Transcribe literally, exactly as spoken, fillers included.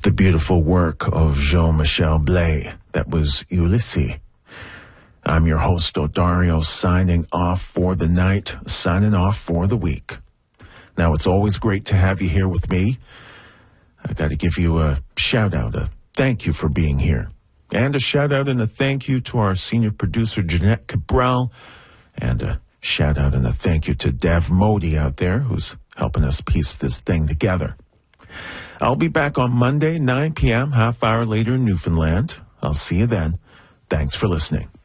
the beautiful work of Jean-Michel Blay. That was Ulysses. I'm your host, Odario, signing off for the night, signing off for the week. Now, it's always great to have you here with me. I got to give you a shout out, a thank you for being here. And a shout out and a thank you to our senior producer, Jeanette Cabral. And a shout out and a thank you to Dev Modi out there, who's helping us piece this thing together. I'll be back on Monday, nine p.m., half hour later in Newfoundland. I'll see you then. Thanks for listening.